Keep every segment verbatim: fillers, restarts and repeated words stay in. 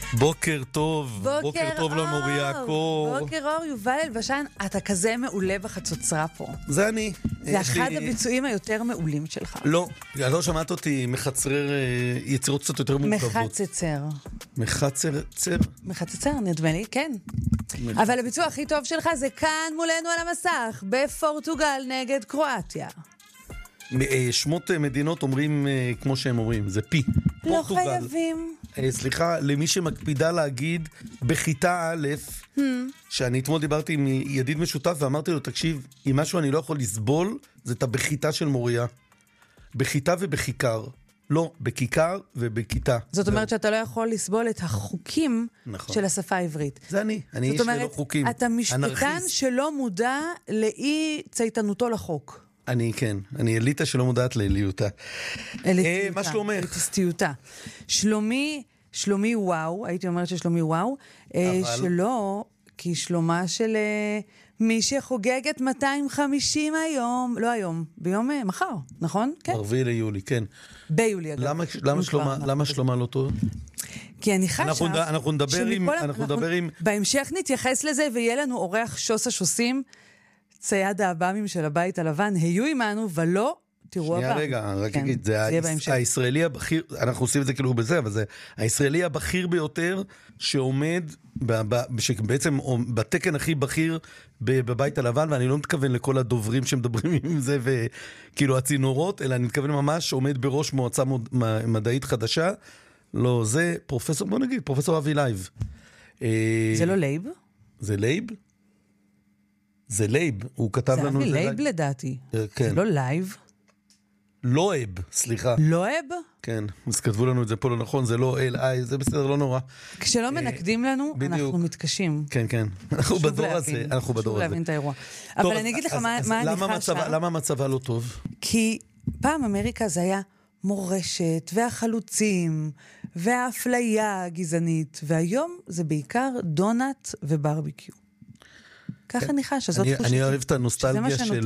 בוקר טוב, בוקר, בוקר טוב למוריה קור. בוקר אור, יובל אלבשן, אתה כזה מעולה בחצוצרה פה. זה אני. זה אחד לי... הביצועים היותר מעולים שלך. לא, לא שמעת אותי מחצרר יצירות קצת יותר מורכבות. מחצצר. מחצצר? מחצצר, נדמה לי, כן. מח... אבל הביצוע הכי טוב שלך זה כאן מולנו על המסך, בפורטוגל נגד קרואטיה. שמות מדינות אומרים כמו שהם אומרים, זה פי. לא פורטוגל. חייבים. סליחה, למי שמקפידה להגיד בכיתה א', hmm. שאני אתמול דיברתי עם ידיד משותף ואמרתי לו, תקשיב, אם משהו אני לא יכול לסבול, זה את הבכיתה של מוריה. בכיתה ובכיכר. לא, בכיכר ובכיתה. זאת אומרת שאתה לא יכול לסבול את החוקים נכון. של השפה העברית. זה אני, אני איש שלא חוקים. אתה משפטן שלא מודע לאי צייתנותו לחוק. אני כן, אני אליטה שלא מודעת לאליותה. אליטיותה. מה שלומך? אליטיסטיותה. שלומי, שלומי וואו, הייתי אומרת ששלומי וואו, שלא, כי שלומה של מי שחוגג את מאתיים וחמישים היום, לא היום, ביום מחר, נכון? כן. הרביעי ליולי, כן. ביולי, אגב. למה, למה שלומה, למה שלומה לא טוב? כי אני חשה... אנחנו, אנחנו נדבר עם... אנחנו נדבר עם... בהמשך נתייחס לזה, ויהיה לנו אורח שוס השוסים, צייד האב"מים של הבית הלבן, היו עמנו, ולא תראו הבא. שנייה רגע, רק אגיד, זה הישראלי הבכיר, אנחנו עושים את זה כאילו בזה, אבל זה הישראלי הבכיר ביותר שעומד, שבעצם בתקן הכי בכיר בבית הלבן, ואני לא מתכוון לכל הדוברים שמדברים עם זה, וכאילו הצינורות, אלא אני מתכוון ממש עומד בראש מועצה מדעית חדשה, לא, זה פרופסור, בוא נגיד, פרופסור אבי לייב. זה לא לייב? זה לייב? זה לייב, הוא כתב זה לנו... זה אבי לייב לדעתי. כן. זה לא לייב. לואב, סליחה. לואב? כן, אז כתבו לנו את זה פה לא נכון, זה לא אל, איי, זה בסדר, לא נורא. כשלא מנקדים לנו, אנחנו מתקשים. כן, כן, אנחנו בדור הזה, אנחנו בדור הזה. חשוב להבין את האירוע. אבל אני אגיד לך מה אני חשה. למה המצבה לא טוב? כי פעם אמריקה זה היה מורשת, והחלוצים, והאפליה הגזענית, והיום זה בעיקר דונט וברביקיו. ככה אני חשה, זאת תחושתי. אני אוהב את הנוסטלגיה של...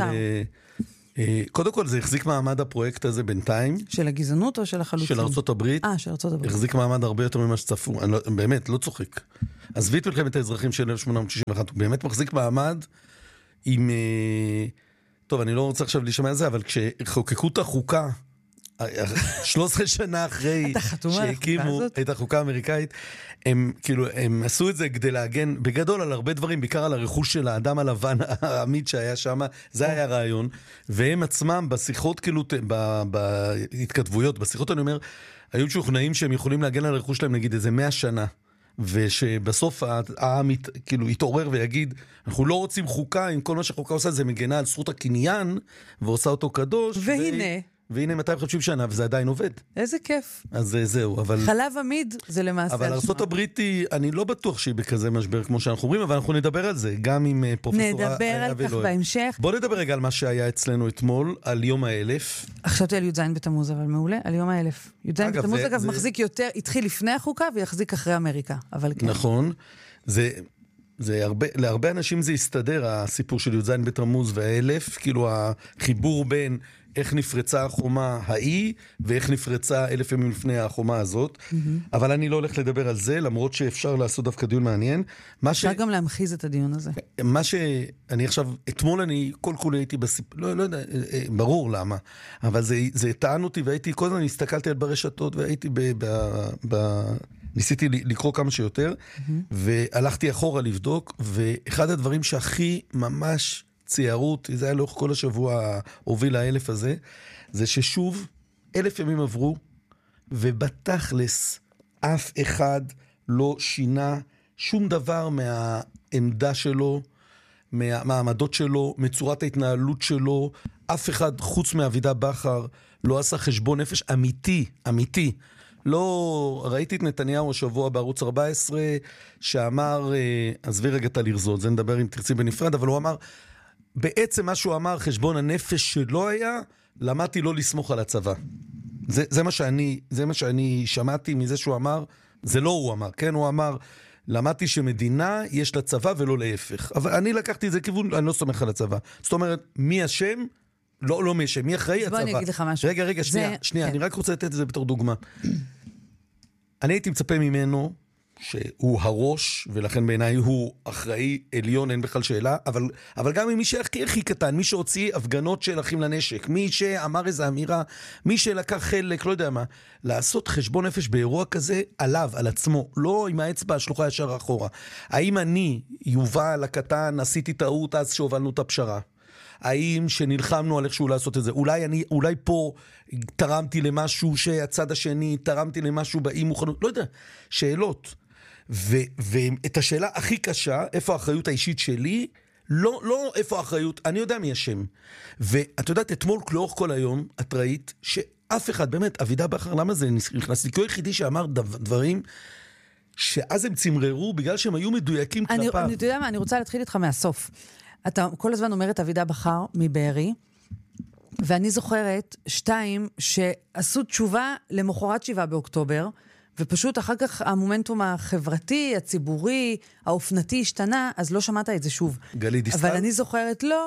קודם כל זה החזיק מעמד הפרויקט הזה בינתיים. של הגזענות או של החלוצים? של ארצות הברית. אה, של ארצות הברית. החזיק מעמד הרבה יותר ממה שצפו. באמת, לא צוחק. עזבי את מלחמת האזרחים של אלף שמונה מאות שישים ואחת, הוא באמת מחזיק מעמד עם... טוב, אני לא רוצה עכשיו להישמע על זה, אבל כשחוקקו את החוקה, שלוש עשרה שנה אחרי שהקימו את החוקה האמריקאית, הם כאילו, הם עשו את זה כדי להגן בגדול על הרבה דברים, בעיקר על הרכוש של האדם הלבן העמיד שהיה שם, זה היה הרעיון, והם עצמם בשיחות כאילו, בהתכתבויות, בשיחות אני אומר, היו משוכנעים שהם יכולים להגן על הרכוש שלהם נגיד איזה מאה שנה, ושבסוף העם כאילו יתעורר ויגיד, אנחנו לא רוצים חוקה, אם כל מה שחוקה עושה זה מגנה על זכות הקניין, ועושה אותו קדוש. והנה. והנה מאתיים וחמישים שנה, וזה עדיין עובד. איזה כיף. אז זהו, אבל... חלב עמיד זה למעשה... אבל ארצות הברית היא, אני לא בטוח שהיא בכזה משבר כמו שאנחנו אומרים, אבל אנחנו נדבר על זה, גם עם פרופסור... נדבר על כך בהמשך. בוא נדבר רגע על מה שהיה אצלנו אתמול, על יום האלף. חשבתי על י"ז בתמוז, אבל מעולה, על יום האלף. י"ז בתמוז, אגב, מחזיק יותר, התחיל לפני החוקה, ויחזיק אחרי אמריקה, אבל כן. נכון, זה... זה הרבה, להרבה אנשים זה יסתדר, הסיפור של י"ז בתמוז והאלף, כאילו החיבור בין איך נפרצה החומה ההיא, ואיך נפרצה אלף ימים לפני החומה הזאת. Mm-hmm. אבל אני לא הולך לדבר על זה, למרות שאפשר לעשות דווקא דיון מעניין. אפשר ש... גם להמחיז את הדיון הזה. מה שאני עכשיו, אתמול אני כל כולי הייתי בסיפור, לא, לא יודע, ברור למה, אבל זה, זה טען אותי, והייתי, כל הזמן הסתכלתי על ברשתות, והייתי ב... ב, ב ניסיתי לקרוא כמה שיותר, mm-hmm. והלכתי אחורה לבדוק, ואחד הדברים שהכי ממש ציירו אותי, זה היה לאורך כל השבוע הוביל האלף הזה, זה ששוב, אלף ימים עברו, ובתכלס אף אחד לא שינה שום דבר מהעמדה שלו, מהמעמדות שלו, מצורת ההתנהלות שלו, אף אחד חוץ מאבידה בכר לא עשה חשבון נפש אמיתי, אמיתי, לא, ראיתי את נתניהו השבוע בערוץ ארבע עשרה, שאמר, עזבי רגע את הלרזות, זה נדבר עם תרצי בנפרד, אבל הוא אמר, בעצם מה שהוא אמר, חשבון הנפש שלא היה, למדתי לא לסמוך על הצבא. זה, זה מה שאני, זה מה שאני שמעתי מזה שהוא אמר, זה לא הוא אמר, כן? הוא אמר, למדתי שמדינה יש לה צבא ולא להפך. אבל אני לקחתי את זה כיוון, אני לא סומך על הצבא. זאת אומרת, מי אשם? לא, לא מי אשם, מי אחראי הצבא? בוא אני אגיד לך משהו. רגע, רגע, שנייה, שנייה, אני רק רוצה לתת את זה בתור דוגמה. אני הייתי מצפה ממנו שהוא הראש, ולכן בעיניי הוא אחראי עליון, אין בכלל שאלה, אבל, אבל גם מי שהכי הכי קטן, מי שהוציא הפגנות של אחים לנשק, מי שאמר איזו אמירה, מי שלקח חלק, לא יודע מה, לעשות חשבון נפש באירוע כזה עליו, על עצמו, לא עם האצבע השלוחה ישר אחורה. האם אני, יובל הקטן, עשיתי טעות אז שהובלנו את הפשרה? האם שנלחמנו על איכשהו לעשות את זה? אולי אני, אולי פה תרמתי למשהו שהצד השני, תרמתי למשהו באי מוכנות, לא יודע, שאלות. ו- ואת השאלה הכי קשה, איפה האחריות האישית שלי, לא, לא איפה האחריות, אני יודע מי השם. ואת יודעת, אתמול לאורך כל היום, את ראית שאף אחד, באמת, אבידה בכר, למה זה נכנס לי? כי הוא היחידי שאמר דברים שאז הם צמררו, בגלל שהם היו מדויקים אני, כלפיו. אני, אתה יודע מה, אני רוצה להתחיל איתך מהסוף. אתה כל הזמן אומר את אבידה בכר מבארי, ואני זוכרת שתיים שעשו תשובה למחרת שבעה באוקטובר, ופשוט אחר כך המומנטום החברתי, הציבורי, האופנתי השתנה, אז לא שמעת את זה שוב. גלית דיסטל? אבל אני זוכרת לא,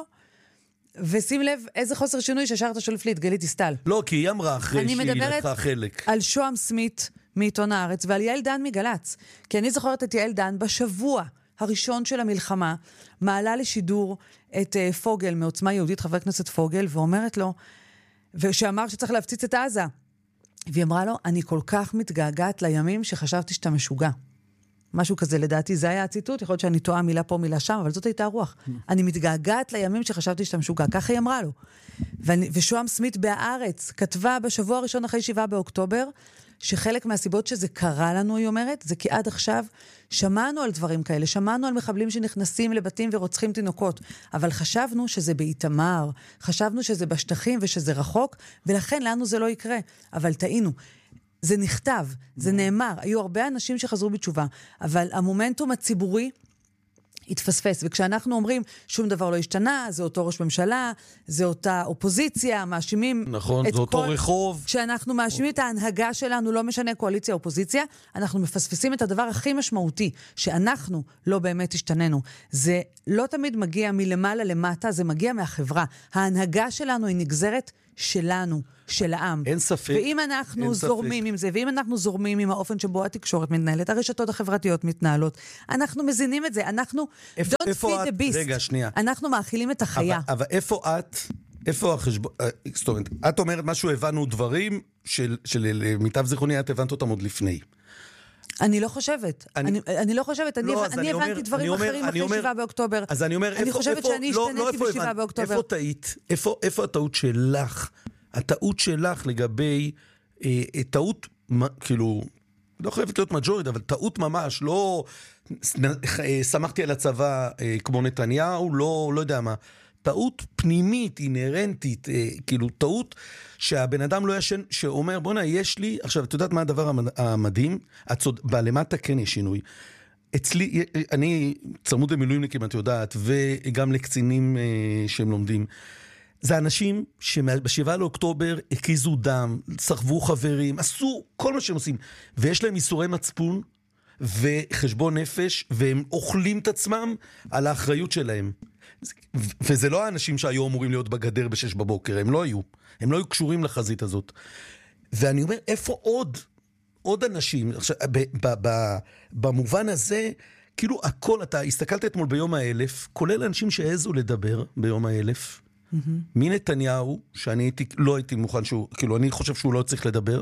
ושים לב איזה חוסר שינוי ששארת שולף לי את גלית דיסטל. לא, כי היא אמרה אחרי שהיא לקחה חלק. אני מדברת על שוהם סמית מעיתון הארץ, ועל יעל דן מגלץ. כי אני זוכרת את יעל דן בשבוע הראשון של המלחמה, מעלה לשידור את uh, פוגל מעוצמה יהודית, חבר כנסת פוגל, ואומרת לו, ושאמר שצריך להפציץ את עזה. והיא אמרה לו, אני כל כך מתגעגעת לימים שחשבתי שאתה משוגע. משהו כזה, לדעתי, זה היה הציטוט, יכול להיות שאני טועה מילה פה, מילה שם, אבל זאת הייתה הרוח. אני מתגעגעת לימים שחשבתי שאתה משוגע, ככה היא אמרה לו. ואני, ושוהם סמית בהארץ כתבה בשבוע הראשון אחרי שבעה באוקטובר, שחלק מהסיבות שזה קרה לנו, היא אומרת, זה כי עד עכשיו שמענו על דברים כאלה, שמענו על מחבלים שנכנסים לבתים ורוצחים תינוקות, אבל חשבנו שזה באיתמר, חשבנו שזה בשטחים ושזה רחוק, ולכן לנו זה לא יקרה. אבל טעינו. זה נכתב, זה נאמר, היו הרבה אנשים שחזרו בתשובה, אבל המומנטום הציבורי התפספס, וכשאנחנו אומרים שום דבר לא השתנה, זה אותו ראש ממשלה, זה אותה אופוזיציה, מאשימים נכון, זה אותו רחוב. כשאנחנו מאשימים את ההנהגה שלנו, לא משנה קואליציה או אופוזיציה, אנחנו מפספסים את הדבר הכי משמעותי, שאנחנו לא באמת השתננו. זה לא תמיד מגיע מלמעלה למטה, זה מגיע מהחברה. ההנהגה שלנו היא נגזרת שלנו, של העם. אין ספק. ואם אנחנו זורמים עם זה, ואם אנחנו זורמים עם האופן שבו התקשורת מתנהלת, הרשתות החברתיות מתנהלות, אנחנו מזינים את זה, אנחנו איפה, don't איפה feed את, the beast. רגע, שנייה. אנחנו מאכילים את החיה. אבל, אבל איפה את, איפה החשבון, זאת אומרת, את אומרת משהו, הבנו דברים של, של מיטב זיכרוני, את הבנת אותם עוד לפני. אני לא חושבת. אני, אני, אני לא חושבת. אני, לא, אני, אני הבנתי אומר, דברים אני אומר, אחרים אני אחרי אומר, שבעה באוקטובר. אז אני אומר, אני איפה, חושבת איפה, שאני לא, השתניתי לא, בשבעה באוקטובר. איפה טעית? איפה, איפה הטעות שלך? הטעות שלך לגבי, אה, טעות, כאילו, לא חייבת להיות מג'ורית, אבל טעות ממש, לא אה, שמחתי על הצבא אה, כמו נתניהו, לא, לא יודע מה. טעות פנימית, אינרנטית, אה, כאילו טעות שהבן אדם לא ישן, שאומר, בוא נה, יש לי, עכשיו, את יודעת מה הדבר המדהים? הצוד, בלמטה כן יש שינוי. אצלי, אני צמוד למילואימניקים, את יודעת, וגם לקצינים אה, שהם לומדים. זה אנשים שבשבעה לאוקטובר הקיזו דם, סחבו חברים, עשו כל מה שהם עושים, ויש להם איסורי מצפון וחשבון נפש, והם אוכלים את עצמם על האחריות שלהם. וזה לא האנשים שהיו אמורים להיות בגדר בשש בבוקר, הם לא היו. הם לא היו קשורים לחזית הזאת. ואני אומר, איפה עוד? עוד אנשים, עכשיו, ב, ב, ב, במובן הזה, כאילו הכל, אתה הסתכלת אתמול ביום האלף, כולל אנשים שהעזו לדבר ביום האלף, mm-hmm. מנתניהו, שאני הייתי, לא הייתי מוכן שהוא, כאילו אני חושב שהוא לא צריך לדבר,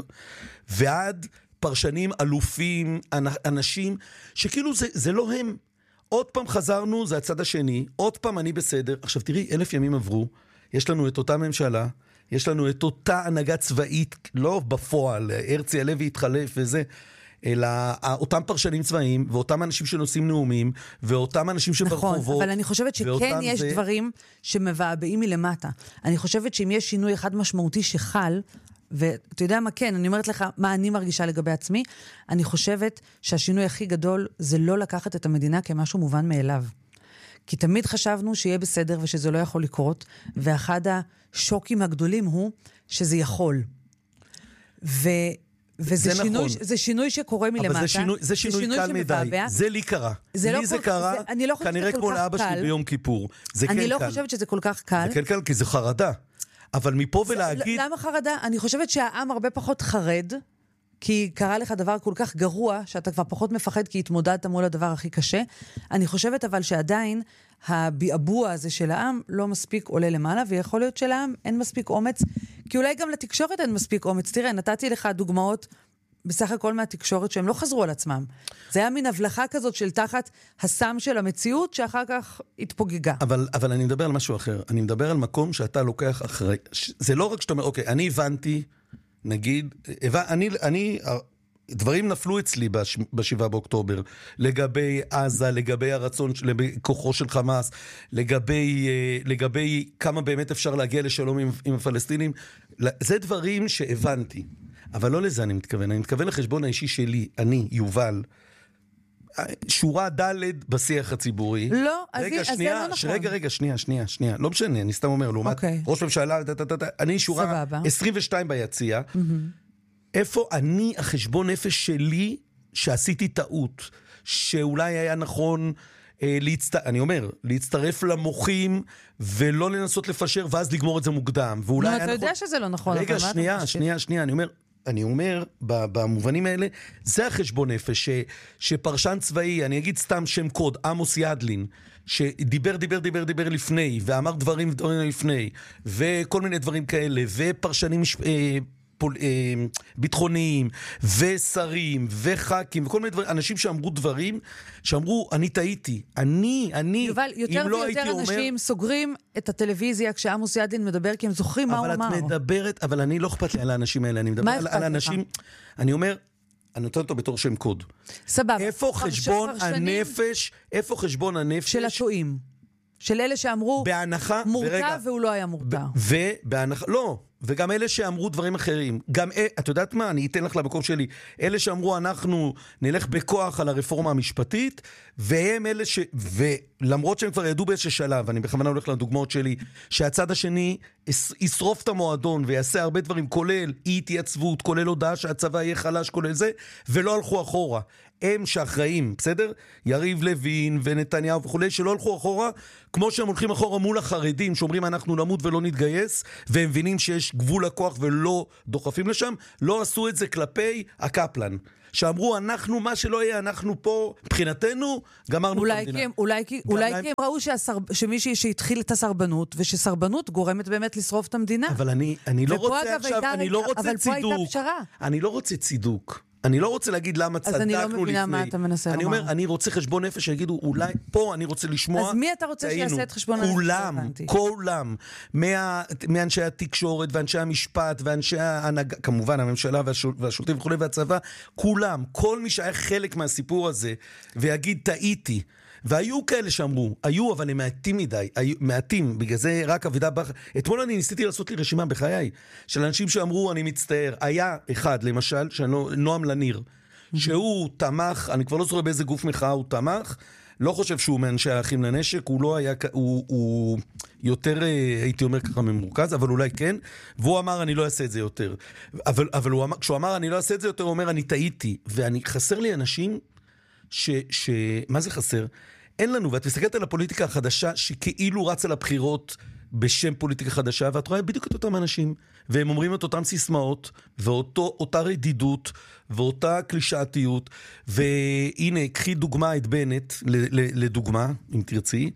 ועד פרשנים אלופים, אנשים, שכאילו זה, זה לא הם. עוד פעם חזרנו, זה הצד השני, עוד פעם אני בסדר. עכשיו תראי, אלף ימים עברו, יש לנו את אותה ממשלה, יש לנו את אותה הנהגה צבאית, לא בפועל, הרצי הלוי התחלף וזה, אלא אותם פרשנים צבאיים, ואותם אנשים שנושאים נאומים, ואותם אנשים שברחובות. נכון, אבל אני חושבת שכן יש זה... דברים שמבעבעים מלמטה. אני חושבת שאם יש שינוי אחד משמעותי שחל, ואתה יודע מה כן, אני אומרת לך מה אני מרגישה לגבי עצמי, אני חושבת שהשינוי הכי גדול זה לא לקחת את המדינה כמשהו מובן מאליו. כי תמיד חשבנו שיהיה בסדר ושזה לא יכול לקרות, ואחד השוקים הגדולים הוא שזה יכול. ו... וזה זה שינוי, נכון. זה שינוי שקורה מלמטה. אבל זה שינוי, זה שינוי, זה שינוי קל מדי. זה לי קרה. זה לי לא זה כל, קרה, זה, אני לא כנראה כמו לאבא שלי ביום כיפור. זה אני כן לא קל. חושבת שזה כל כך קל. זה כן קל, כי זה חרדה. אבל מפה ולהגיד... למה חרדה? אני חושבת שהעם הרבה פחות חרד, כי קרה לך דבר כל כך גרוע, שאתה כבר פחות מפחד כי התמודדת מול הדבר הכי קשה. אני חושבת אבל שעדיין הביאבוע הזה של העם לא מספיק עולה למעלה, ויכול להיות שלעם אין מספיק אומץ, כי אולי גם לתקשורת אין מספיק אומץ. תראה, נתתי לך דוגמאות בסך הכל מהתקשורת שהם לא חזרו על עצמם. זה היה מין הבלחה כזאת של תחת הסם של המציאות, שאחר כך התפוגגה. אבל, אבל אני מדבר על משהו אחר. אני מדבר על מקום שאתה לוקח אחרי. זה לא רק שאתה אומר, אוקיי, אני הבנתי, נגיד, אני, אני, דברים נפלו אצלי בשבעה באוקטובר, לגבי עזה, לגבי הרצון, לגבי כוחו של חמאס, לגבי, לגבי כמה באמת אפשר להגיע לשלום עם, עם הפלסטינים. זה דברים שהבנתי. אבל לא לזה אני מתכוון, אני מתכוון לחשבון האישי שלי, אני, יובל, שורה ד' בשיח הציבורי. לא, אז זה לא נכון. רגע, רגע, שנייה, שנייה, שנייה, לא משנה, אני סתם אומר, לעומת ראש ממשלה, אני שורה עשרים ושתיים ביציאה, איפה אני, החשבון נפש שלי, שעשיתי טעות, שאולי היה נכון, אני אומר, להצטרף למוחים, ולא לנסות לפשר, ואז לגמור את זה מוקדם. לא, אתה יודע שזה לא נכון. רגע, שנייה, שנייה, שנייה, אני אומר, אני אומר, במובנים האלה, זה החשבון נפש, ש, שפרשן צבאי, אני אגיד סתם שם קוד, עמוס ידלין, שדיבר, דיבר, דיבר, דיבר לפני, ואמר דברים, דברים לפני, וכל מיני דברים כאלה, ופרשנים אה, פול, אה, ביטחוניים, ושרים, וחקים, וכל מיני דברים, אנשים שאמרו דברים, שאמרו, אני טעיתי, אני, אני, יובל, יותר לא ויותר אנשים אומר, סוגרים את הטלוויזיה כשעמוס ידלין מדבר, כי הם זוכרים מה הוא אמר. אבל את מדברת, אבל אני לא אכפת לי על האנשים האלה, אני מדבר על, על האנשים, אני אומר, אני נותן אותו בתור שם קוד. סבבה. איפה חשבון הנפש, איפה חשבון הנפש? של הטועים. של אלה שאמרו, בהנחה, מורתע ורגע, והוא לא היה מורתע. ובהנחה, לא, וגם אלה שאמרו דברים אחרים. גם, את יודעת מה, אני אתן לך למקום שלי. אלה שאמרו, אנחנו נלך בכוח על הרפורמה המשפטית, והם אלה ש... ולמרות שהם כבר ידעו באיזשהו שלב, אני בכוונה הולך לדוגמאות שלי, שהצד השני ישרוף את המועדון ויעשה הרבה דברים, כולל אי התייצבות, כולל הודעה שהצבא יהיה חלש, כולל זה, ולא הלכו אחורה. הם שאחראים, בסדר? יריב לוין ונתניהו וכולי, שלא הלכו אחורה, כמו שהם הולכים אחורה מול החרדים, שאומרים אנחנו נמות ולא נתגייס, והם מבינים שיש גבול לכוח ולא דוחפים לשם, לא עשו את זה כלפי הקפלן. שאמרו, אנחנו, מה שלא יהיה, אנחנו פה, מבחינתנו, גמרנו את המדינה. כי, אולי, כי, אולי כי הם ראו שהסר, שמישהי שהתחיל את הסרבנות, ושסרבנות גורמת באמת לשרוף את המדינה. אבל אני, אני לא רוצה עכשיו, אני לא רוצה אבל צידוק. פה הייתה פשרה. אני לא רוצה צידוק. אני לא רוצה להגיד למה צדקנו לפני. אז אני לא מבינה מה אתה מנסה לומר. אני אומר, אני רוצה חשבון נפש שיגידו, אולי פה אני רוצה לשמוע. אז מי אתה רוצה שיעשה את חשבון הנפש? כולם, כולם. מאנשי התקשורת ואנשי המשפט ואנשי ההנהגה, כמובן הממשלה והשולטים וכו' והצבא, כולם, כל מי שהיה חלק מהסיפור הזה, ויגיד, טעיתי. והיו כאלה שאמרו, היו, אבל הם מעטים מדי, היו, מעטים, בגלל זה רק אבידה בח... אתמול אני ניסיתי לעשות לי רשימה בחיי, של אנשים שאמרו, אני מצטער, היה אחד, למשל, נועם לניר, שהוא תמך, אני כבר לא זוכר באיזה גוף מחאה הוא תמך, לא חושב שהוא מאנשי האחים לנשק, הוא לא היה, הוא, הוא יותר, הייתי אומר ככה ממורכז, אבל אולי כן, והוא אמר, אני לא אעשה את זה יותר. אבל, אבל הוא אמר, כשהוא אמר, אני לא אעשה את זה יותר, הוא אומר, אני טעיתי, ואני חסר לי אנשים, ש, ש, מה זה חסר? אין לנו, ואת מסתכלת על הפוליטיקה החדשה, שכאילו רצה לבחירות בשם פוליטיקה חדשה, ואת רואה בדיוק את אותם אנשים, והם אומרים את אותם סיסמאות, ואותה רדידות, ואותה קלישאתיות, והנה, קחי דוגמה את בנט, לדוגמה, אם תרצי,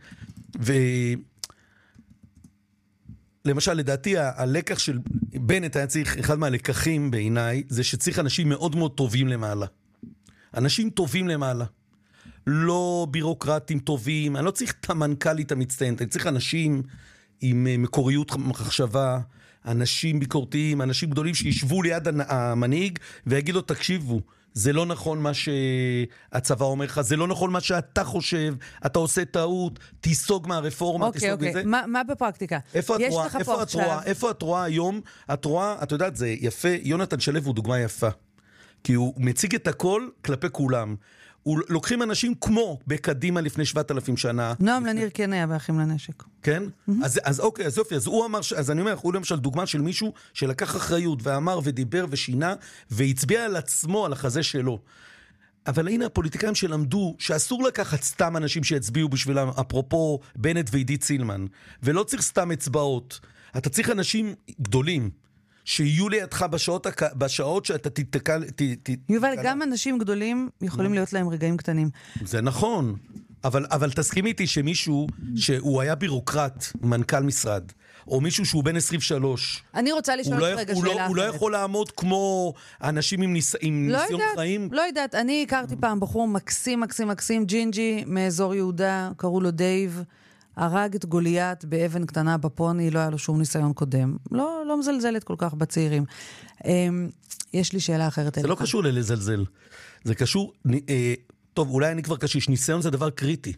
ולמשל, לדעתי, הלקח של בנט היה צריך, אחד מהלקחים בעיניי, זה שצריך אנשים מאוד מאוד טובים למעלה. אנשים טובים למעלה. לא בירוקרטים טובים, אני לא צריך את המנכ"לית המצטיינת, אני צריך אנשים עם מקוריות מחשבה, אנשים ביקורתיים, אנשים גדולים שישבו ליד המנהיג ויגידו, תקשיבו, זה לא נכון מה שהצבא אומר לך, זה לא נכון מה שאתה חושב, אתה עושה טעות, תיסוג מהרפורמה, אוקיי, תיסוג אוקיי. מזה. מה, מה בפרקטיקה? איפה את רואה, איפה את רואה, איפה את רואה היום, את רואה, את יודעת, זה יפה, יונתן שלו הוא דוגמה יפה, כי הוא מציג את הכל כלפי כולם. לוקחים אנשים כמו בקדימה לפני שבעת אלפים שנה. נועם לניר כן היה באחים לנשק. כן? אז, אז אוקיי, אז יופי, אז הוא אמר, אז אני אומר, הוא למשל דוגמה של מישהו שלקח אחריות ואמר ודיבר ושינה, והצביע על עצמו, על החזה שלו. אבל הנה הפוליטיקאים שלמדו שאסור לקחת סתם אנשים שהצביעו בשבילם, אפרופו בנט ועידית סילמן, ולא צריך סתם אצבעות. אתה צריך אנשים גדולים, שיהיו לידך בשעות, בשעות שאתה תתקל... יובל, גם אנשים גדולים יכולים להיות להם רגעים קטנים. זה נכון, אבל, אבל תסכים איתי שמישהו שהוא היה בירוקרט, מנכ"ל משרד, או מישהו שהוא בן עשרים ושלוש, אני רוצה לשאול את רגע שאלה אחרת. הוא לא יכול לעמוד כמו אנשים עם, ניס, עם לא ניסיון יודעת, חיים? לא יודעת, אני הכרתי פעם בחור מקסים, מקסים, מקסים, ג'ינג'י, מאזור יהודה, קראו לו דייב, הרג את גוליית באבן קטנה בפוני, לא היה לו שום ניסיון קודם. לא, לא מזלזלת כל כך בצעירים. יש לי שאלה אחרת. זה לא קשור ללזלזל. זה קשור, טוב, אולי אני כבר קשיש, ניסיון זה דבר קריטי.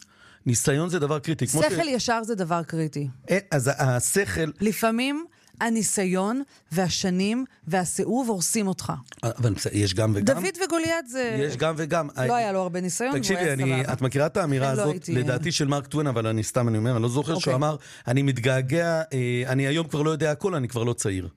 ניסיון זה דבר קריטי. שכל ישר זה דבר קריטי. אז השכל... לפעמים הניסיון והשנים והסיאוב הורסים אותך. אבל יש גם וגם. דוד וגוליית זה... יש גם וגם. לא היה לו הרבה ניסיון. תקשיבי, את מכירה את האמירה הזאת, לדעתי של מרק טווין, אבל אני סתם אני אומר, אני לא זוכר שהוא אמר, אני מתגעגע, אני היום כבר לא יודע הכל, אני כבר לא צעיר.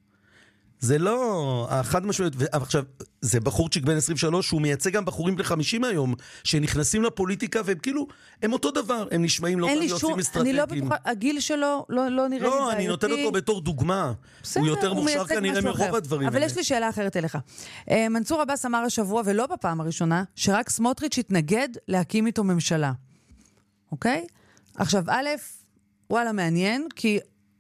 זה לא, החד משמעית, ועכשיו, זה בחורצ'יק בן עשרים ושלוש, שהוא מייצג גם בחורים ל-חמישים היום, שנכנסים לפוליטיקה, והם כאילו, הם אותו דבר, הם נשמעים לא פעם יוצאים אסטרטגיים. אני לא בטוחה, הגיל שלו לא, לא נראה לי בעייתי. לא, אני נותן אותו בתור דוגמה. בסדר, הוא יותר הוא מוכשר כנראה מרוב הדברים. אבל יש לי שאלה אחרת אליך. מנסור עבאס אמר השבוע, ולא בפעם הראשונה, שרק סמוטריץ' התנגד להקים איתו ממשלה. אוקיי? עכשיו, א', וואלה, מעניין, כי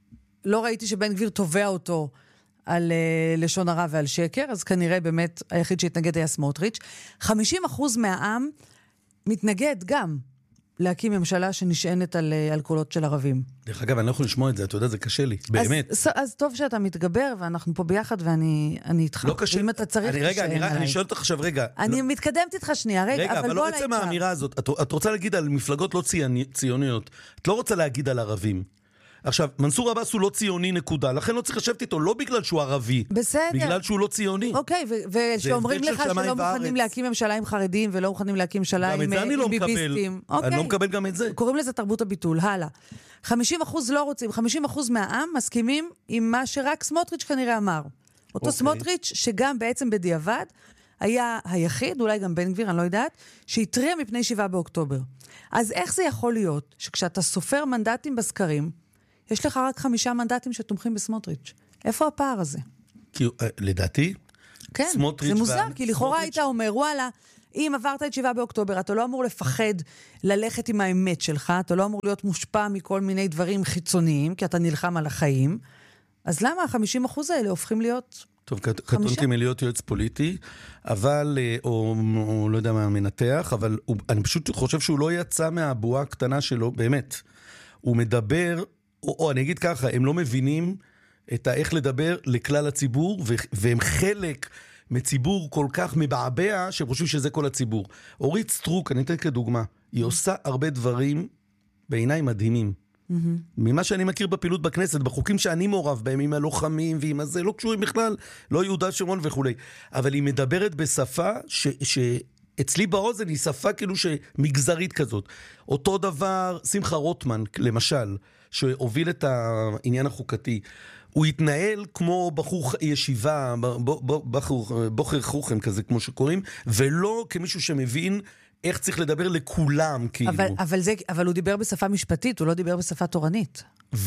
לא ראיתי שבן גביר תובע אותו על uh, לשון הרע ועל שקר, אז כנראה באמת היחיד שהתנגד היה סמוטריץ'. חמישים אחוז מהעם מתנגד גם להקים ממשלה שנשענת על, uh, על קולות של ערבים. דרך אגב, אני לא יכול לשמוע את זה, אתה יודע, זה קשה לי, באמת. אז, אז טוב שאתה מתגבר, ואנחנו פה ביחד, ואני אני איתך. לא קשה. אם אתה צריך אני, רגע, אני, אני שואל אותך עכשיו, רגע. אני לא... מתקדמת איתך שנייה, רגע, רגע אבל, אבל לא עצם האמירה הזאת. את, את רוצה להגיד על מפלגות לא ציוני, ציוניות. את לא רוצה להגיד על ערבים. עכשיו, מנסור עבאס הוא לא ציוני נקודה, לכן לא צריך לשבת איתו, לא בגלל שהוא ערבי, בסדר. בגלל שהוא לא ציוני. אוקיי, ושאומרים לך שלא מוכנים להקים ממשלה עם חרדים, ולא מוכנים להקים ממשלה עם ביביסטים. אני לא מקבל גם את זה. קוראים לזה תרבות הביטול, הלאה. חמישים אחוז לא רוצים, חמישים אחוז מהעם מסכימים עם מה שרק סמוטריץ' כנראה אמר. אותו סמוטריץ' שגם בעצם בדיעבד, היה היחיד, אולי גם בן גביר, אני לא יודעת, שהתריע מפני שבעה באוקטובר. אז איך זה יכול להיות שכשאתה סופר מנדטים בסקרים, יש לך רק חמישה מנדטים שתומכים בסמוטריץ'. איפה הפער הזה? כי, לדעתי, כן, זה מוזר, כי לכאורה היית אומר, וואלה, אם עברת את שבעה באוקטובר, אתה לא אמור לפחד ללכת עם האמת שלך, אתה לא אמור להיות מושפע מכל מיני דברים חיצוניים, כי אתה נלחם על החיים, אז למה ה-חמישים אחוז האלה הופכים להיות... טוב, קטונתי מלהיות יועץ פוליטי, אבל, או, או לא יודע מה מנתח, אבל הוא, אני פשוט חושב שהוא לא יצא מהבועה הקטנה שלו, באמת. הוא מדבר... או, או אני אגיד ככה, הם לא מבינים את איך לדבר לכלל הציבור, ו- והם חלק מציבור כל כך מבעבע, שהם חושבים שזה כל הציבור. אורית סטרוק, אני אתן כדוגמה, היא עושה הרבה דברים בעיניי מדהימים. Mm-hmm. ממה שאני מכיר בפעילות בכנסת, בחוקים שאני מעורב בהם, עם הלוחמים ועם הזה, לא קשורים בכלל, לא יהודה שרון וכו'. אבל היא מדברת בשפה ש... ש- אצלי באוזן היא שפה כאילו שמגזרית כזאת. אותו דבר, שמחה רוטמן, למשל, שהוביל את העניין החוקתי, הוא התנהל כמו בחור ישיבה, בחור, בוחר חוכם כזה, כמו שקוראים, ולא כמישהו שמבין איך צריך לדבר לכולם, כאילו. אבל, אבל, זה, אבל הוא דיבר בשפה משפטית, הוא לא דיבר בשפה תורנית.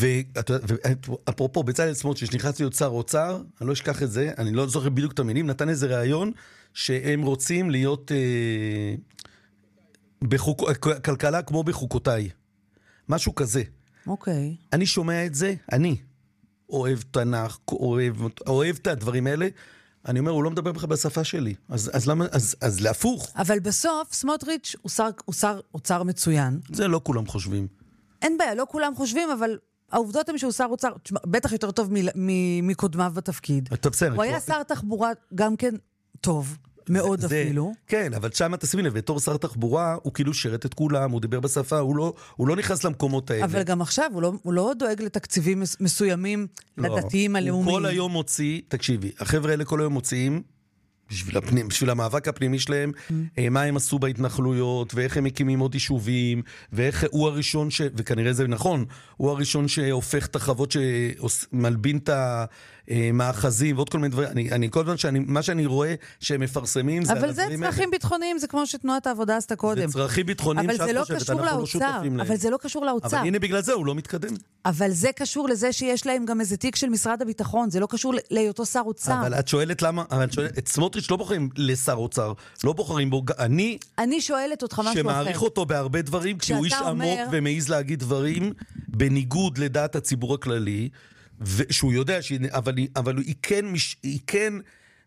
ואפרופו, בצלאל סמוטריץ' שנכנס להיות שר אוצר, אני לא אשכח את זה, אני לא זוכר בדיוק את המילים, נתן איזה רעיון, שהם רוצים להיות אה, בחוק, כלכלה כמו בחוקותיי. משהו כזה. אוקיי. אני שומע את זה, אני אוהב תנ"ך, אוהב, אוהב את הדברים האלה, אני אומר, הוא לא מדבר בכלל בשפה שלי. אז, אז למה, אז, אז להפוך. אבל בסוף, סמוטריץ' הוא שר, הוא שר אוצר מצוין. זה לא כולם חושבים. אין בעיה, לא כולם חושבים, אבל העובדות הן שהוא שר אוצר, בטח יותר טוב מקודמיו בתפקיד. הוא היה שר תחבורה גם כן טוב, מאוד זה, אפילו. כן, אבל שם תשימי לב, בתור שר תחבורה, הוא כאילו שרת את כולם, הוא דיבר בשפה, הוא לא, הוא לא נכנס למקומות האלה. אבל גם עכשיו, הוא לא, הוא לא דואג לתקציבים מסוימים, לא, לדתיים הלאומיים. הוא כל היום מוציא, תקשיבי, החבר'ה האלה כל היום מוציאים בשביל, הפנים, בשביל המאבק הפנימי שלהם, מה הם עשו בהתנחלויות, ואיך הם מקימים עוד יישובים, ואיך הוא הראשון ש... וכנראה זה נכון, הוא הראשון שהופך את החוות שמלבין את המאחזים, ועוד כל מיני דברים. אני, אני כל הזמן, שאני, מה שאני רואה שהם מפרסמים, זה אבל זה צרכים ביטחוניים, זה כמו שתנועת העבודה עשתה קודם. זה צרכים ביטחוניים שאת חושבת, אנחנו לא שותפים להם. אבל זה לא קשור לאוצר. אבל הנה בגלל זה הוא לא מתקדם. אבל זה קשור לזה שיש להם גם איזה תיק של משרד הביטחון, זה לא קשור להיותו שר אוצר. אבל את שואלת למה, אבל את שואלת, את סמוטריץ' לא בוחרים לשר אוצר, לא בוחרים בו, אני... אני שואלת אותך משהו אחר. שמעריך אותו בהרבה דברים, כי הוא איש עמוק ומעיז להגיד דברים, בניגוד לדעת הציבור הכללי, שהוא יודע, אבל, אבל היא כן, היא כן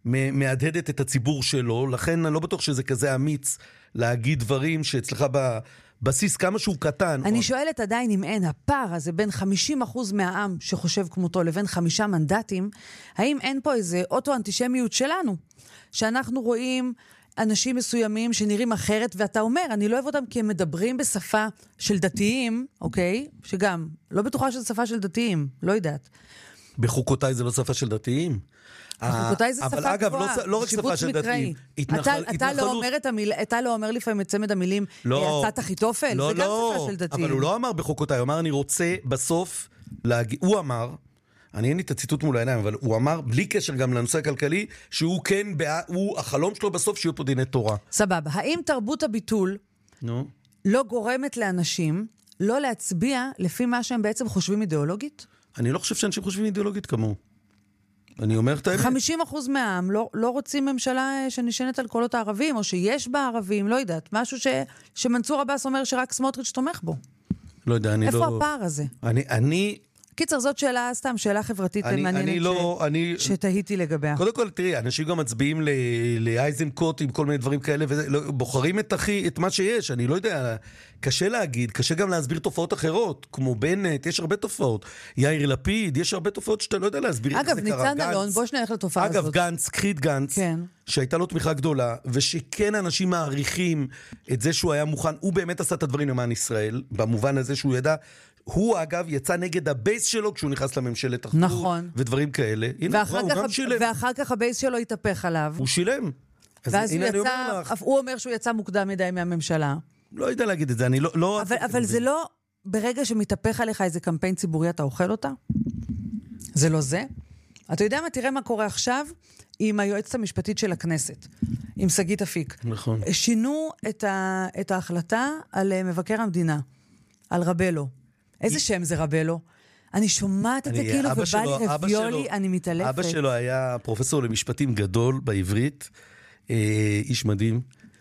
מהדהדת את הציבור שלו, לכן אני לא בטוח שזה כזה אמיץ להגיד דברים שאצלך בבסיס כמה שהוא קטן. אני שואלת עדיין אם אין הפער הזה בין חמישים אחוז מהעם שחושב כמותו לבין חמישה מנדטים, האם אין פה איזה אוטו-אנטישמיות שלנו? שאנחנו רואים אנשים מסוימים שנראים אחרת, ואתה אומר, אני לא אוהב אותם כי הם מדברים בשפה של דתיים, אוקיי? שגם, לא בטוחה שזו שפה של דתיים, לא יודעת. בחוקותיי זה לא שפה של דתיים. בחוקותיי זה שפה אגב, גבוהה, לא, לא רק שפה של דתיים. התנחל, אתה, אתה, לא אומר את המיל, אתה לא אומר לפעמים את צמד המילים, לא, יצאת אחיתופל, לא, זה גם לא, שפה של דתיים. אבל הוא לא אמר בחוקותיי, הוא אמר, אני רוצה בסוף להגיד, הוא אמר, אני אין לי את הציטוט מול העיניים, אבל הוא אמר, בלי קשר גם לנושא הכלכלי, שהוא כן, הוא, החלום שלו בסוף שיהיו פה דיני תורה. סבבה. האם תרבות הביטול נו? לא גורמת לאנשים לא להצביע לפי מה שהם בעצם חושבים אידיאולוגית? אני לא חושב שאנשים חושבים אידיאולוגית כמוהו. אני אומר את האמת. חמישים אחוז מהעם לא, לא רוצים ממשלה שנשענת על קולות הערבים, או שיש בה ערבים, לא יודעת. משהו ש, שמנסור עבאס אומר שרק סמוטריץ' תומך בו. לא יודע, אני איפה לא... איפה הפער הזה? אני... אני... קיצר, זאת שאלה, סתם, שאלה חברתית אני, מעניינת אני לא, ש... אני... שתהיתי לגביה. קודם כל, תראי, אנשים גם מצביעים ל... לאייזנקוט עם כל מיני דברים כאלה, ובוחרים את, אחי, את מה שיש. אני לא יודע, קשה להגיד, קשה גם להסביר תופעות אחרות, כמו בנט, יש הרבה תופעות. יאיר לפיד, יש הרבה תופעות שאתה לא יודע להסביר. אגב, ניצן אלון, בוא שנלך לתופעה אגב, הזאת. אגב, גנץ, קחי את גנץ, כן. שהייתה לו תמיכה גדולה, ושכן אנשים מעריכים את זה שהוא היה מוכן, הוא באמת עשה את הדברים למען ישראל, במובן הזה שהוא ידע, הוא אגב יצא נגד הבייס שלו כשהוא נכנס לממשלת אחדות, נכון. ודברים כאלה. הנה, ואחר, הוא כך, גם שילם. ואחר כך הבייס שלו התהפך עליו. הוא שילם. ואז הוא יצא, הוא אומר שהוא יצא מוקדם מדי מהממשלה. לא יודע להגיד את זה, אני לא... לא אבל, אבל זה לא, ברגע שמתהפך עליך איזה קמפיין ציבורי, אתה אוכל אותה? זה לא זה? אתה יודע מה, תראה מה קורה עכשיו עם היועצת המשפטית של הכנסת, עם שגית אפיק. נכון. שינו את, ה, את ההחלטה על מבקר המדינה, על רבלו. איזה שם זה רבלו? אני שומעת את זה כאילו, ובא לי רביולי, אני מתעלפת. אבא שלו היה פרופסור למשפטים גדול בעברית, איש מדהים.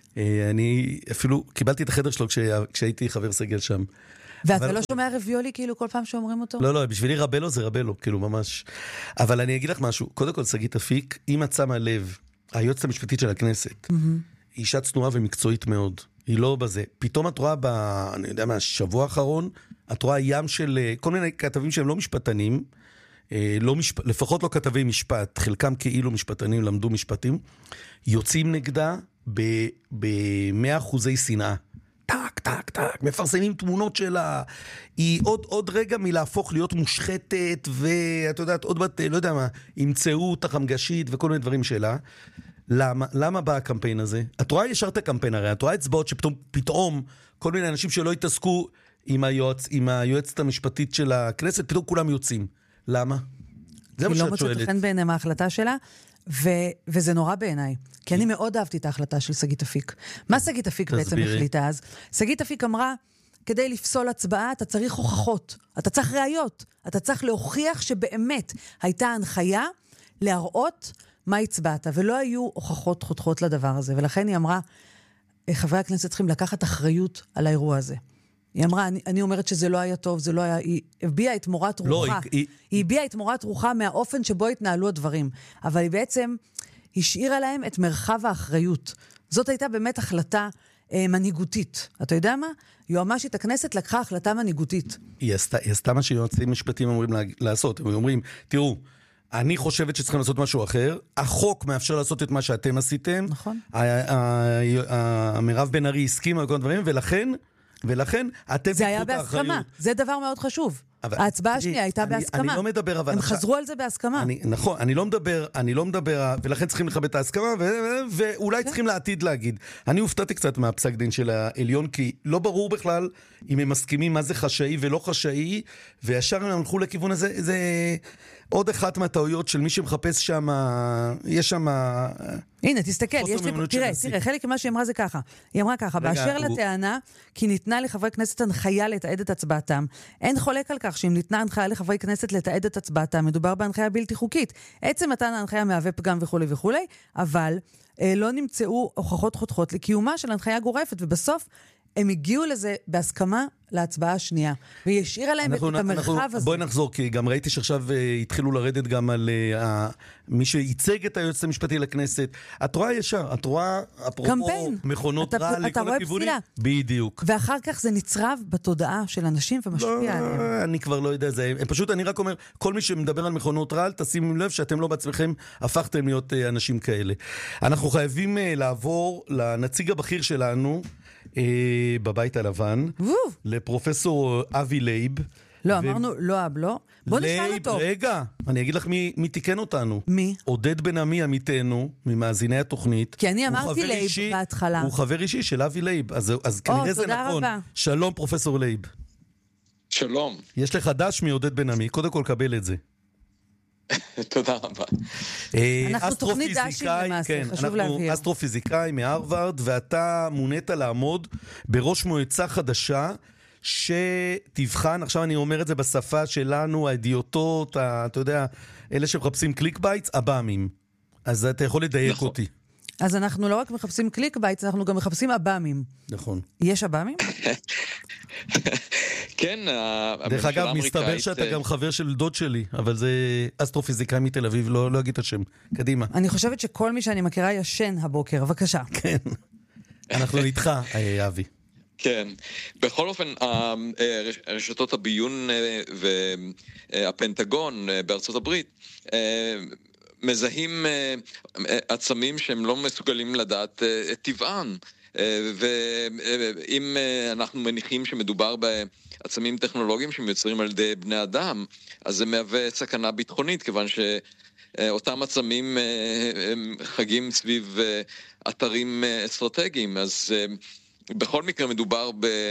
אני אפילו קיבלתי את החדר שלו כשהייתי חבר סגל שם. ואתה לא שומע רביולי כאילו כל פעם שאומרים אותו? לא, לא, בשבילי רבלו זה רבלו, כאילו ממש. אבל אני אגיד לך משהו, קודם כל שגית אפיק, אם את שמה לב, היועצת המשפטית של הכנסת, היא אישה צנועה ומקצועית מאוד. היא לא בזה. פתאום את רואה ב... אני יודע מה, השבוע האחרון, את רואה ים של כל מיני כתבים שהם לא משפטנים, לא משפ... לפחות לא כתבי משפט, חלקם כאילו משפטנים, למדו משפטים, יוצאים נגדה ב-מאה אחוזי שנאה. טק, טק, טק, מפרסמים תמונות שלה, היא עוד, עוד רגע מלהפוך להיות מושחתת, ואת יודעת, עוד בת, לא יודע מה, ימצאו אותה חמגשית וכל מיני דברים שלה. למה, למה בא הקמפיין הזה? את רואה ישר את הקמפיין הרי, את רואה אצבעות שפתאום, פתאום, כל מיני אנשים שלא התעסקו עם היועץ, עם היועצת המשפטית של הכנסת, פתאום כולם יוצאים. למה? זה מה שאת שואלת. היא לא מוצאת חן בעיני מההחלטה שלה, ו- וזה נורא בעיניי. כי אני מאוד אהבתי את ההחלטה של שגית אפיק. מה שגית אפיק בעצם החליטה אז? שגית אפיק אמרה, כדי לפסול הצבעה, אתה צריך הוכחות. אתה צריך ראיות. אתה צריך להוכיח שבאמת הייתה הנחיה להראות מה הצבעת. ולא היו הוכחות חותכות לדבר הזה. ולכן היא אמרה, חברי הכנסת צריכים לקחת אחריות על האירוע הזה. היא אמרה, אני, אני אומרת שזה לא היה טוב, זה לא היה, היא הביעה את מורת רוחה. לא, היא, היא הביעה את מורת רוחה מהאופן שבו התנהלו הדברים. אבל היא בעצם השאירה להם את מרחב האחריות. זאת הייתה באמת החלטה אה, מנהיגותית. אתה יודע מה? יועמשית הכנסת לקחה החלטה מנהיגותית. היא עשתה, היא עשתה מה שיועצים משפטיים אומרים לעשות. הם אומרים, תראו, אני חושבת שצריכים לעשות משהו אחר. החוק מאפשר לעשות את מה שאתם עשיתם. נכון. המרב בן ארי הסכימה על כל הדברים, ולכן... ולכן אתם זה היה בהסכמה, זה דבר מאוד חשוב. ההצבעה השנייה הייתה בהסכמה. אני לא מדבר, אבל... הם חזרו על זה בהסכמה. נכון, אני לא מדבר, אני לא מדבר, ולכן צריכים לכבד את ההסכמה, ואולי צריכים לעתיד להגיד. אני הופתעתי קצת מהפסק דין של העליון, כי לא ברור בכלל אם הם מסכימים מה זה חשאי ולא חשאי, וישר הם הלכו לכיוון הזה, זה עוד אחת מהטעויות של מי שמחפש שם, יש שם... הנה, תסתכל, יש לי... תראה, תראה, חלק ממה שהיא אמרה זה ככה. היא אמרה ככה, באשר לטענה, כי ניתנה לחברי כנסת הנחיה לתעד את הצבעתם. אין חולק על כך שאם ניתנה הנחיה לחברי כנסת לתעד את הצבעתם, מדובר בהנחיה בלתי חוקית. עצם מתן ההנחיה מהווה פגם וכו' וכו', אבל אה, לא נמצאו הוכחות חותכות לקיומה של הנחיה גורפת, ובסוף הם הגיעו לזה בהסכמה להצבעה השנייה, והיא השאירה להם אנחנו, את המרחב אנחנו, הזה. בואי נחזור, כי גם ראיתי שעכשיו uh, התחילו לרדת גם על uh, מי שייצג את היועצת המשפטי לכנסת. את רואה ישר, את רואה אפרופו מכונות אתה, רע אתה לכל הכיוונים. בדיוק. ואחר כך זה נצרב בתודעה של אנשים ומשפיע לא, עליהם. אני כבר לא יודע, זה, פשוט אני רק אומר, כל מי שמדבר על מכונות רע, תשימו לב שאתם לא בעצמכם הפכתם להיות uh, אנשים כאלה. אנחנו חייבים uh, לעבור לנציג הבכיר שלנו, בבית הלבן, לפרופסור אבי לייב. לא, אמרנו לא אב, לא. בוא נשאל אותו. רגע, אני אגיד לך מי תיקן אותנו. מי? עודד בן עמי עמיתנו, ממאזיני התוכנית. כי אני אמרתי לייב בהתחלה. הוא חבר אישי של אבי לייב, אז כנראה זה נכון. שלום פרופסור לייב. שלום. יש לך דש מעודד בן עמי, קודם כל קבל את זה. תודה רבה. אנחנו תוכנית דשים למעשה, חשוב להבהיר. אסטרופיזיקאי מהרווארד, ואתה מונית לעמוד בראש מועצה חדשה שתבחן, עכשיו אני אומר את זה בשפה שלנו, האידיוטות, אתה יודע, אלה שמחפשים קליק בייטס, אבאמים. אז אתה יכול לדייק אותי. אז אנחנו לא רק מחפשים קליק בייטס, אנחנו גם מחפשים אבאמים. נכון. יש אבאמים? כן, דרך אגב, מסתבר שאתה גם חבר של דוד שלי, אבל זה אסטרופיזיקאי מתל אביב, לא, לא אגיד את השם. קדימה. אני חושבת שכל מי שאני מכירה ישן הבוקר, בבקשה. כן. אנחנו איתך, אבי. כן. בכל אופן, רשתות הביון והפנטגון בארצות הברית מזהים עצמים שהם לא מסוגלים לדעת את טבען. ואם אנחנו מניחים שמדובר בעצמים טכנולוגיים שמיוצרים על ידי בני אדם, אז זה מהווה סכנה ביטחונית, כיוון שאותם עצמים חגים סביב אתרים אסטרטגיים, אז בכל מקרה מדובר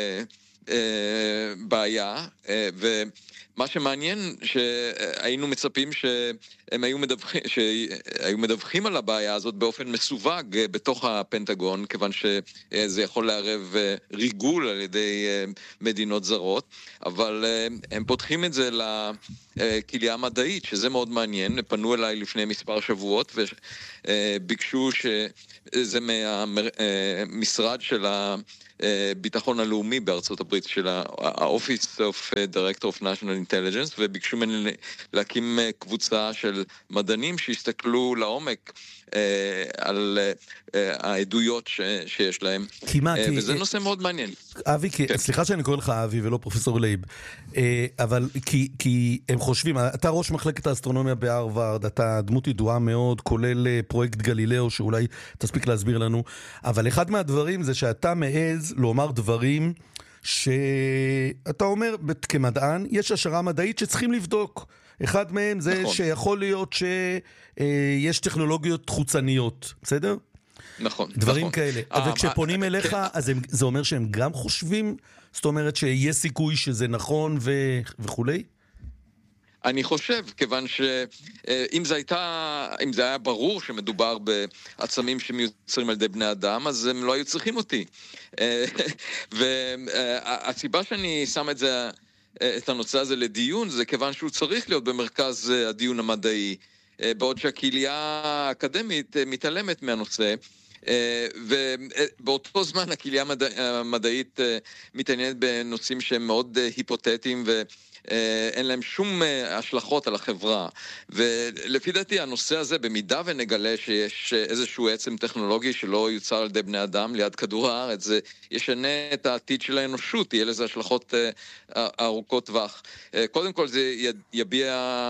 בבעיה, ומה שמעניין שהיינו מצפים שהם היו מדווחים, שהיו מדווחים על הבעיה הזאת באופן מסווג בתוך הפנטגון, כיוון שזה יכול לערב ריגול על ידי מדינות זרות, אבל הם פותחים את זה לקהילה המדעית, שזה מאוד מעניין. פנו אליי לפני מספר שבועות וביקשו שזה מהמשרד של הביטחון הלאומי בארצות הברית, של ה-Office of Director of National Intelligence, וביקשו ממני להקים קבוצה של מדענים שהסתכלו לעומק על העדויות שיש להם. וזה נושא מאוד מעניין. אבי, סליחה שאני קורא לך אבי ולא פרופסור לייב, אבל כי הם חושבים, אתה ראש מחלקת האסטרונומיה בהרווארד, אתה דמות ידועה מאוד, כולל פרויקט גלילאו, שאולי תספיק להסביר לנו, אבל אחד מהדברים זה שאתה מעז לומר דברים שאתה אומר כמדען, יש השערה מדעית שצריכים לבדוק. אחד מהם זה נכון. שיכול להיות שיש טכנולוגיות חוצניות, בסדר? נכון. דברים נכון. כאלה. אה, וכשפונים אה, אליך, כן. אז הם, זה אומר שהם גם חושבים? זאת אומרת שיש סיכוי שזה נכון ו... וכולי? אני חושב, כיוון שאם זה הייתה, אם זה היה ברור שמדובר בעצמים שמיוצרים על ידי בני אדם, אז הם לא היו צריכים אותי. והסיבה שאני שם את זה, את הנושא הזה לדיון, זה כיוון שהוא צריך להיות במרכז הדיון המדעי, בעוד שהקהילה האקדמית מתעלמת מהנושא, ובאותו זמן הקהילה המדעית מתעניינת בנושאים שהם מאוד היפותטיים ואין להם שום השלכות על החברה. ולפי דעתי הנושא הזה, במידה ונגלה שיש איזשהו עצם טכנולוגי שלא יוצר על ידי בני אדם ליד כדור הארץ, זה ישנה את העתיד של האנושות, יהיה לזה השלכות ארוכות טווח. קודם כל זה יביע,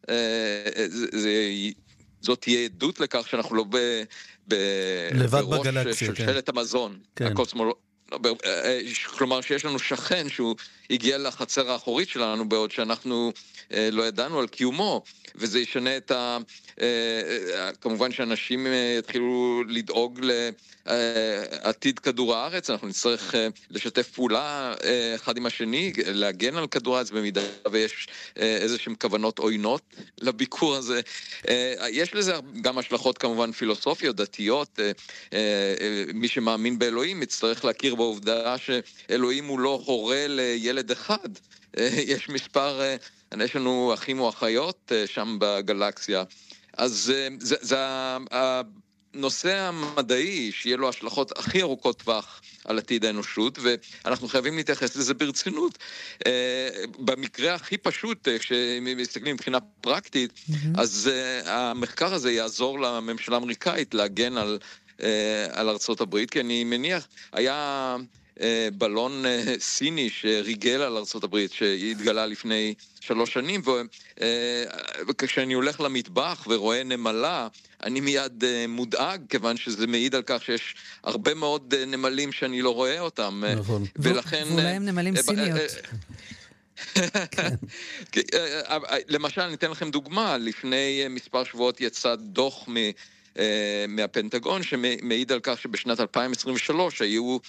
זאת תהיה עדות לכך שאנחנו לא ב... לבד בגלקסיה, של שלט המזון, הקוסמולוגי. כלומר שיש לנו שכן שהוא הגיע לחצר האחורית שלנו בעוד שאנחנו לא ידענו על קיומו, וזה ישנה את ה... כמובן שאנשים יתחילו לדאוג לעתיד כדור הארץ, אנחנו נצטרך לשתף פעולה אחד עם השני, להגן על כדור הארץ במידה ויש איזשהם כוונות עוינות לביקור הזה. יש לזה גם השלכות כמובן פילוסופיות, דתיות, מי שמאמין באלוהים יצטרך להכיר בעובדה שאלוהים הוא לא הורה לילד אחד, יש מספר, יש לנו אחים או אחיות שם בגלקסיה, אז זה, זה, זה הנושא המדעי שיהיה לו השלכות הכי ארוכות טווח על עתיד האנושות, ואנחנו חייבים להתייחס לזה ברצינות. במקרה הכי פשוט, כשמסתכלים מבחינה פרקטית, mm-hmm. אז המחקר הזה יעזור לממשלה האמריקאית להגן על, על ארצות הברית, כי אני מניח, היה בלון סיני שריגל על ארצות הברית, שהתגלה לפני שלוש שנים, וכשאני הולך למטבח ורואה נמלה, אני מיד מודאג, כיוון שזה מעיד על כך שיש הרבה מאוד נמלים שאני לא רואה אותם. נכון. ולכן... ואולי הם נמלים סיניות. למשל, אני אתן לכם דוגמה, לפני מספר שבועות יצא דוח מ... מהפנטגון שמעיד על כך שבשנת אלפיים עשרים ושלוש היו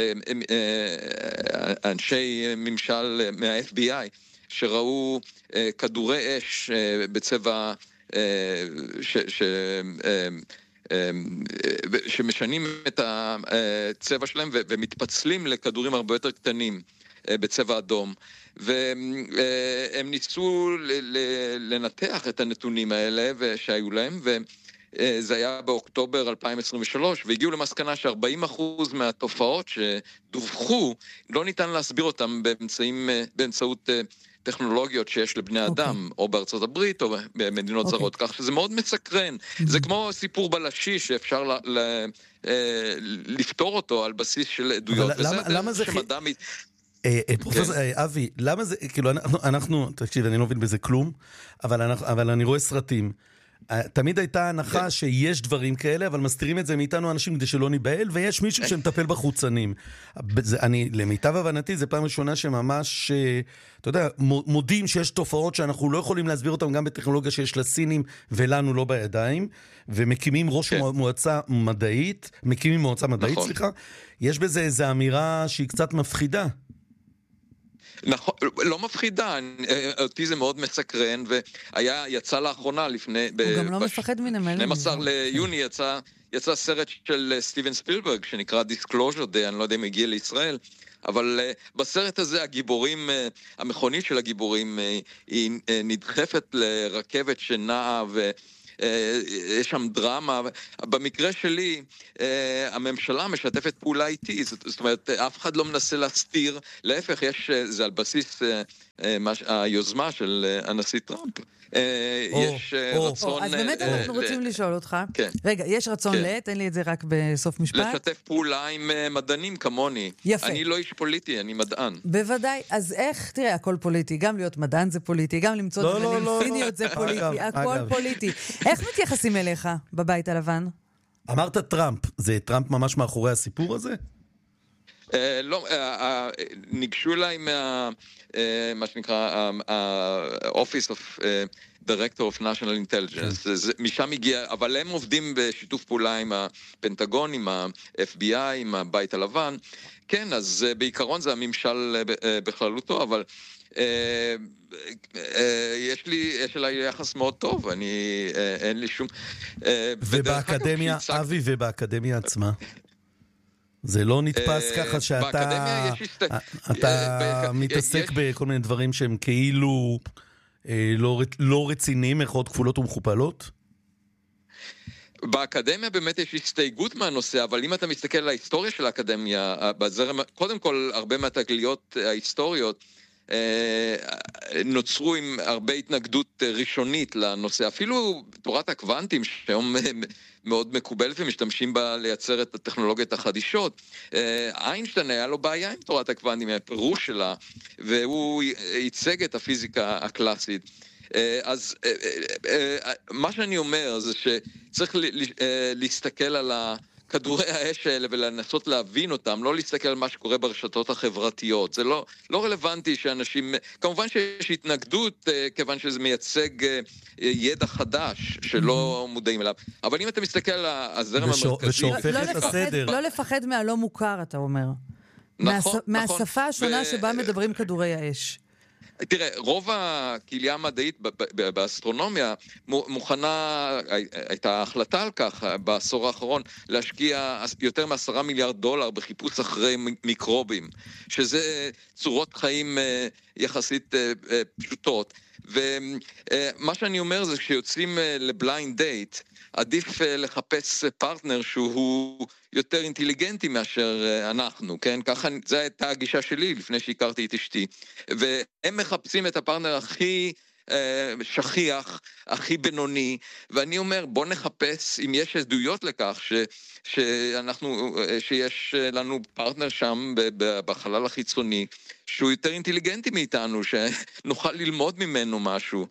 אנשי ממשל מה-אף בי איי שראו כדורי אש בצבע ש... ש... שמשנים את הצבע שלהם ומתפצלים לכדורים הרבה יותר קטנים בצבע אדום, והם ניסו לנתח את הנתונים האלה שהיו להם, וזה היה באוקטובר אלפיים עשרים ושלוש, והגיעו למסקנה ש-ארבעים אחוז מהתופעות שדווחו לא ניתן להסביר אותם באמצעים, באמצעות טכנולוגיות שיש לבני אדם, או בארצות הברית, או במדינות זרות, כך שזה מאוד מסקרן. זה כמו סיפור בלשי שאפשר לפתור אותו על בסיס של עדויות. למה זה... פרופסור אבי, למה זה, כאילו, אנחנו, תקשיב, אני לא מבין בזה כלום, אבל אני רואה סרטים. תמיד הייתה הנחה שיש דברים כאלה, אבל מסתירים את זה מאיתנו אנשים כדי שלא ניבהל, ויש מישהו שמטפל בחוצנים. אני, למיטב הבנתי, זה פעם ראשונה שממש, אתה יודע, מודים שיש תופעות שאנחנו לא יכולים להסביר אותם גם בטכנולוגיה שיש לסינים ולנו לא בידיים, ומקימים ראש מועצה מדעית, מקימים מועצה מדעית, סליחה, יש בזה איזו אמירה שהיא קצת מפחידה. נכון, לא מפחידה, אותי זה מאוד מסקרן, והיה, יצא לאחרונה לפני... הוא גם לא מפחד מנמלים. שנים עשר ליוני יצא, יצא סרט של סטיבן ספילברג, שנקרא Disclosure Day, אני לא יודע אם הגיע לישראל, אבל בסרט הזה הגיבורים, המכונית של הגיבורים, היא נדחפת לרכבת שנעה ו... יש שם דרמה. במקרה שלי, הממשלה משתפת פעולה איתי, זאת אומרת, אף אחד לא מנסה להסתיר, להפך, יש, זה על בסיס היוזמה של הנשיא טראמפ. יש רצון... אז באמת אנחנו רוצים לשאול אותך. רגע, יש רצון ל... תן לי את זה רק בסוף משפט. לשתף פעולה עם מדענים כמוני. יפה. אני לא איש פוליטי, אני מדען. בוודאי. אז איך, תראה, הכל פוליטי. גם להיות מדען זה פוליטי, גם למצוא דברים סיניות זה פוליטי. הכל פוליטי. איך מתייחסים אליך בבית הלבן? אמרת טראמפ. זה טראמפ ממש מאחורי הסיפור הזה? לא, ניגשו אליי מה, מה שנקרא, ה-Office of Director of National Intelligence, משם הגיע, אבל הם עובדים בשיתוף פעולה עם הפנטגון, עם ה-אף בי איי, עם הבית הלבן, כן, אז בעיקרון זה הממשל בכללותו, אבל יש לי, יש אליי יחס מאוד טוב, אני, אין לי שום... ובאקדמיה, אבי, ובאקדמיה עצמה? זה לא נתפס ככה שאתה אתה מתעסק בכל מיני דברים שהם כאילו לא רציניים, מחאות כפולות ומכופלות? באקדמיה באמת יש הסתייגות מהנושא, אבל אם אתה מסתכל על ההיסטוריה של האקדמיה, קודם כל הרבה מהתגליות ההיסטוריות נוצרו עם הרבה התנגדות ראשונית לנושא. אפילו תורת הקוונטים, שהיום מאוד מקובלת ומשתמשים בה לייצר את הטכנולוגיות החדישות. איינשטיין היה לו בעיה עם תורת הקוונטים, הפירוש שלה, והוא ייצג את הפיזיקה הקלאסית. אז מה שאני אומר זה שצריך להסתכל על כדורי האש האלה ולנסות להבין אותם, לא להסתכל על מה שקורה ברשתות החברתיות. זה לא, לא רלוונטי שאנשים, כמובן שיש התנגדות, כיוון שזה מייצג ידע חדש שלא מודעים אליו. אבל אם אתה מסתכל על הזרם המרכזי... ושהופך את הסדר. לא לפחד מהלא מוכר, אתה אומר. נכון, נכון. מהשפה השונה שבה מדברים כדורי האש. תראה, רוב הקהילה המדעית באסטרונומיה מוכנה, הייתה החלטה על כך בעשור האחרון, להשקיע יותר מעשרה מיליארד דולר בחיפוש אחרי מיקרובים, שזה צורות חיים יחסית פשוטות. ומה שאני אומר זה כשיוצאים לבליינד דייט, עדיף לחפש פרטנר שהוא יותר אינטליגנטי מאשר אנחנו, כן? ככה, זו הייתה הגישה שלי לפני שהכרתי את אשתי. והם מחפשים את הפרטנר הכי שכיח, הכי בינוני, ואני אומר, בוא נחפש אם יש עדויות לכך ש, שאנחנו, שיש לנו פרטנר שם בחלל החיצוני, שהוא יותר אינטליגנטי מאיתנו, שנוכל ללמוד ממנו משהו.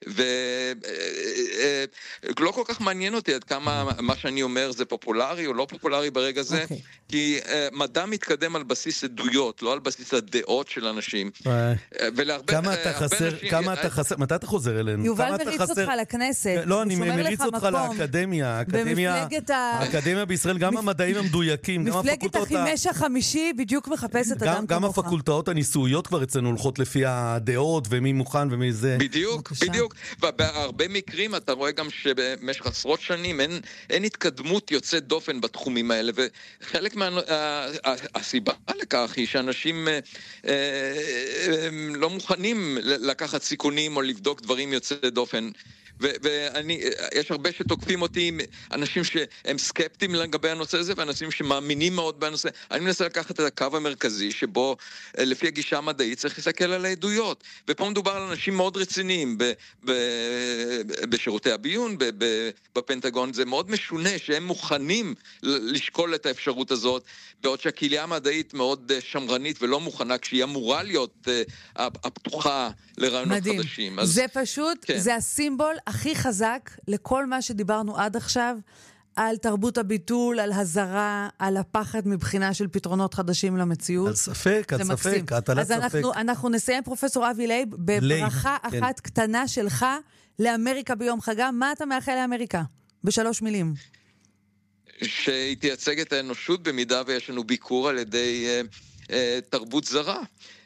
ולא כל כך מעניין אותי עד כמה מה שאני אומר זה פופולרי או לא פופולרי ברגע זה, okay. כי uh, מדע מתקדם על בסיס עדויות, לא על בסיס הדעות של אנשים. ולהרבה, כמה אתה חסר, אנשים, כמה אתה חסר, מתי אתה חוזר אלינו? יובל מריץ אותך לכנסת. לא, אני מריץ אותך לאקדמיה. האקדמיה בישראל, גם המדעים המדויקים, גם הפקולטות... מפלגת החימש החמישי בדיוק מחפשת אדם כמוך. גם הפקולטות הניסויות כבר אצלנו הולכות לפי הדעות ומי מוכן ומי זה. בדיוק, בדיוק. ובהרבה מקרים אתה רואה גם שבמשך עשרות שנים אין, אין התקדמות יוצאת דופן בתחומים האלה, וחלק מהסיבה לכך היא שאנשים אה, אה, לא מוכנים לקחת סיכונים או לבדוק דברים יוצאת דופן. ואני, יש הרבה שתוקפים אותי, אנשים שהם סקפטיים לגבי הנושא הזה, ואנשים שמאמינים מאוד בנושא. אני מנסה לקחת את הקו המרכזי, שבו לפי הגישה המדעית צריך להסתכל על העדויות. ופה מדובר על אנשים מאוד רציניים, ב, ב, בשירותי הביון, ב, ב, בפנטגון. זה מאוד משונה שהם מוכנים לשקול את האפשרות הזאת, בעוד שהקהילה המדעית מאוד שמרנית ולא מוכנה, כשהיא אמורה להיות הפתוחה לרעיונות מדהים. חדשים. אז, זה פשוט, כן. זה הסימבול הכי חזק לכל מה שדיברנו עד עכשיו, על תרבות הביטול, על הזרה, על הפחד מבחינה של פתרונות חדשים למציאות. על ספק, על ספק, הטלת ספק. אז אנחנו, אנחנו נסיים, פרופסור אבי לייב, בברכה לייב, אחת כן. קטנה שלך לאמריקה ביום חגה. מה אתה מאחל לאמריקה? בשלוש מילים. שהיא תייצג את האנושות במידה ויש לנו ביקור על ידי אה, אה, תרבות זרה.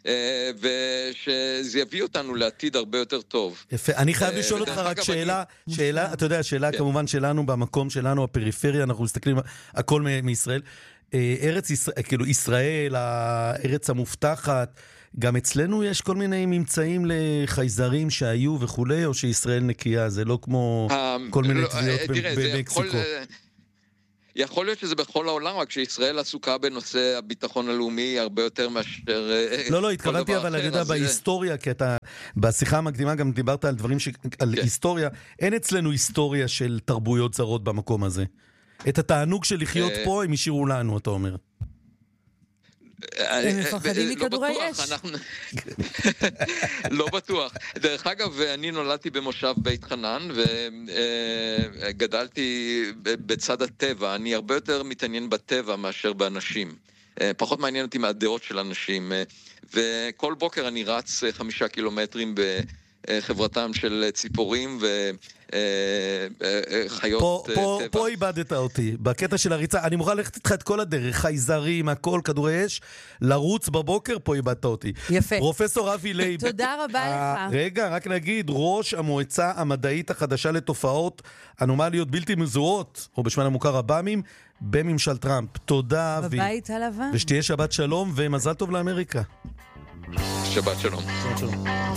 ושזה יביא אותנו לעתיד הרבה יותר טוב. יפה, אני חייב לשאול אותך רק שאלה, שאלה, אתה יודע, שאלה כמובן שלנו, במקום שלנו, הפריפריה, אנחנו מסתכלים הכל מישראל, ארץ ישראל, כאילו ישראל, הארץ המובטחת, גם אצלנו יש כל מיני ממצאים לחייזרים שהיו וכולי, או שישראל נקייה, זה לא כמו כל מיני תביעות במקסיקו. יכול להיות שזה בכל העולם, רק שישראל עסוקה בנושא הביטחון הלאומי הרבה יותר מאשר... לא, לא, התכוונתי אבל אני יודע בהיסטוריה, כי אתה בשיחה המקדימה גם דיברת על דברים, על היסטוריה, אין אצלנו היסטוריה של תרבויות זרות במקום הזה. את התענוג של לחיות פה הם השאירו לנו, אתה אומר. הם מפחדים מכדורי אש. לא בטוח. דרך אגב, אני נולדתי במושב בית חנן, וגדלתי בצד הטבע. אני הרבה יותר מתעניין בטבע מאשר באנשים. פחות מעניין אותי מהדעות של אנשים. וכל בוקר אני רץ חמישה קילומטרים בחברתם של ציפורים ו... חיות פה, פה, טבע. פה איבדת אותי, בקטע של הריצה, אני מוכן ללכת איתך את כל הדרך, חייזרים, הכל, כדורי אש, לרוץ בבוקר, פה איבדת אותי. יפה. פרופסור אבי לייב. תודה רבה לך. רגע, רק נגיד, ראש המועצה המדעית החדשה לתופעות אנומליות בלתי מזוהות, או בשמן המוכר הבאמים, בממשל טראמפ. תודה אבי. בבית הלבן. ושתהיה שבת שלום ומזל טוב לאמריקה. שבת שלום. שבת שלום.